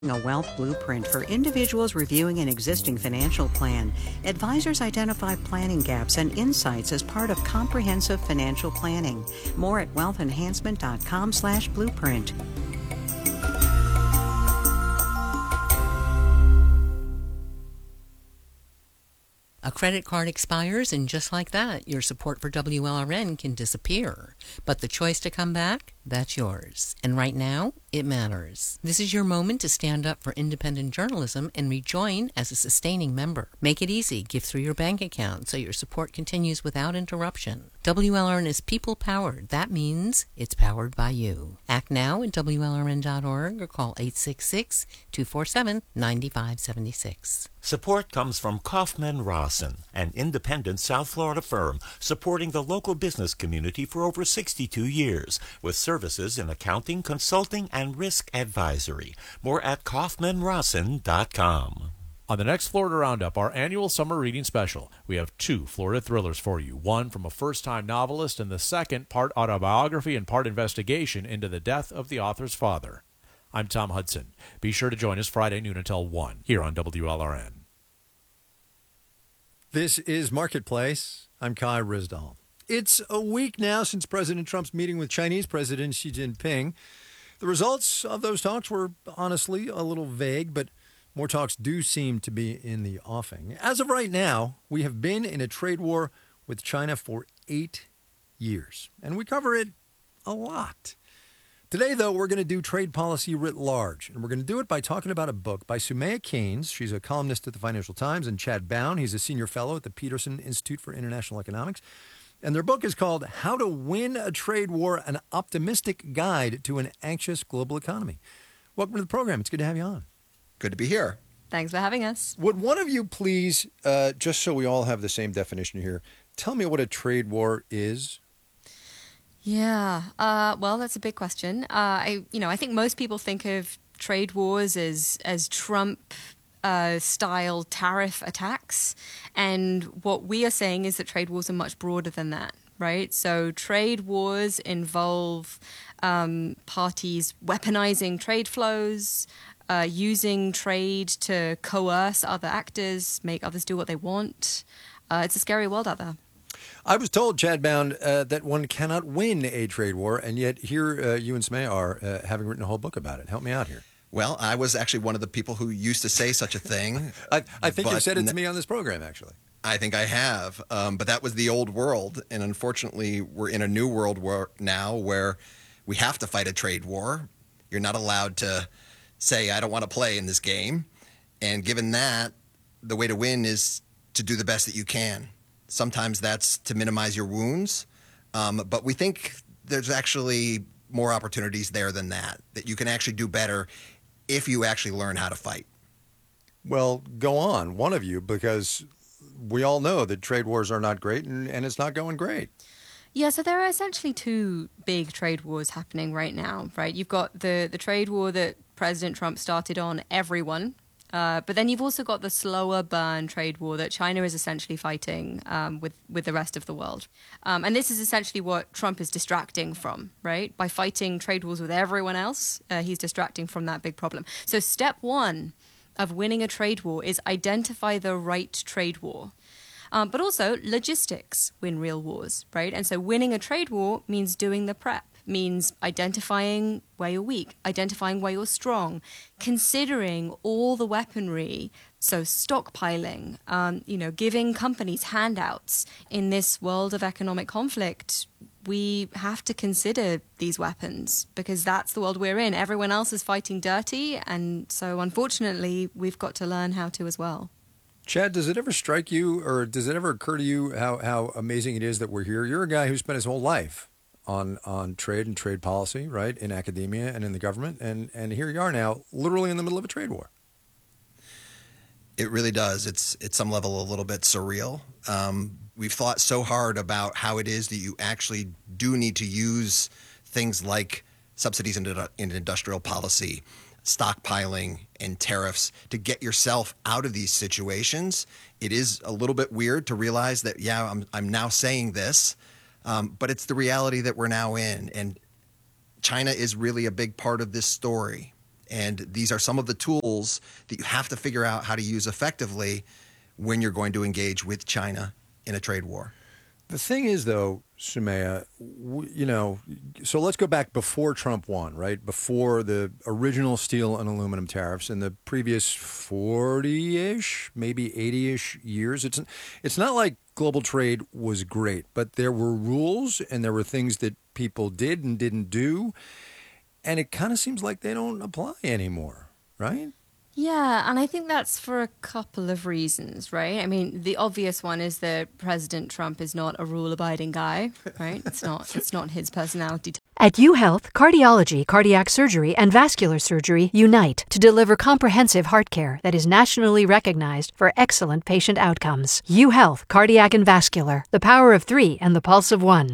A wealth blueprint for individuals reviewing an existing financial plan. Advisors identify planning gaps and insights as part of comprehensive financial planning. More at wealthenhancement.com/blueprint. A credit card expires, and just like that, your support for WLRN can disappear. But the choice to come back, that's yours. And right now, it matters. This is your moment to stand up for independent journalism and rejoin as a sustaining member. Make it easy. Give through your bank account so your support continues without interruption. WLRN is people-powered. That means it's powered by you. Act now at WLRN.org or call 866-247-9576. Support comes from Kaufman Rawson, an independent South Florida firm supporting the local business community for over 62 years with services in accounting, consulting, and risk advisory. More at kaufmanrawson.com. On the next Florida Roundup, our annual summer reading special, we have 2 Florida thrillers for you. One from a first-time novelist and the second part autobiography and part investigation into the death of the author's father. I'm Tom Hudson. Be sure to join us Friday noon until 1 here on WLRN. This is Marketplace. I'm Kai Ryssdal. It's a week now since President Trump's meeting with Chinese President Xi Jinping. The results of those talks were honestly a little vague, but more talks do seem to be in the offing. As of right now, we have been in a trade war with China for 8 years, and we cover it a lot. Today, though, we're going to do trade policy writ large, and we're going to do it by talking about a book by Soumaya Keynes. She's a columnist at the Financial Times, and Chad Bown. He's a senior fellow at the Peterson Institute for International Economics. And their book is called How to Win a Trade War, an Optimistic Guide to an Anxious Global Economy. Welcome to the program. It's good to have you on. Good to be here. Thanks for having us. Would one of you please, just so we all have the same definition here, tell me what a trade war is? Yeah, well, that's a big question. I think most people think of trade wars as Trump style tariff attacks. And what we are saying is that trade wars are much broader than that, right? So trade wars involve parties weaponizing trade flows, using trade to coerce other actors, make others do what they want. It's a scary world out there. I was told, Chad Bound, that one cannot win a trade war, and yet here you and Soumaya are having written a whole book about it. Help me out here. Well, I was actually one of the people who used to say such a thing. I think you said it to me on this program, actually. I think I have, but that was the old world, and unfortunately, we're in a new world now where we have to fight a trade war. You're not allowed to say, I don't want to play in this game, and given that, the way to win is to do the best that you can. Sometimes that's to minimize your wounds, but we think there's actually more opportunities there than that you can actually do better if you actually learn how to fight. Well, go on, one of you, because we all know that trade wars are not great and it's not going great. Yeah, so there are essentially 2 big trade wars happening right now, right? You've got the trade war that President Trump started on everyone. But then you've also got the slower burn trade war that China is essentially fighting with the rest of the world. And this is essentially what Trump is distracting from, right? By fighting trade wars with everyone else, he's distracting from that big problem. So step 1 of winning a trade war is identify the right trade war. But also logistics win real wars, right? And so winning a trade war means doing the prep. Means identifying where you're weak, identifying where you're strong, considering all the weaponry, so stockpiling, giving companies handouts in this world of economic conflict. We have to consider these weapons because that's the world we're in. Everyone else is fighting dirty, and so unfortunately, we've got to learn how to as well. Chad, does it ever strike you or does it ever occur to you how amazing it is that we're here? You're a guy who spent his whole life on trade and trade policy, right, in academia and in the government. And here you are now, literally in the middle of a trade war. It really does. It's at some level a little bit surreal. We've thought so hard about how it is that you actually do need to use things like subsidies in industrial policy, stockpiling, and tariffs to get yourself out of these situations. It is a little bit weird to realize that, I'm now saying this, but it's the reality that we're now in. And China is really a big part of this story. And these are some of the tools that you have to figure out how to use effectively when you're going to engage with China in a trade war. The thing is, though, Soumaya, so let's go back before Trump won, right? Before the original steel and aluminum tariffs in the previous 40-ish, maybe 80-ish years. It's not like global trade was great, but there were rules and there were things that people did and didn't do. And it kind of seems like they don't apply anymore, right? Yeah, and I think that's for a couple of reasons, right? I mean, the obvious one is that President Trump is not a rule-abiding guy, right? It's not his personality. At UHealth, cardiology, cardiac surgery, and vascular surgery unite to deliver comprehensive heart care that is nationally recognized for excellent patient outcomes. UHealth, cardiac and vascular, the power of 3 and the pulse of 1.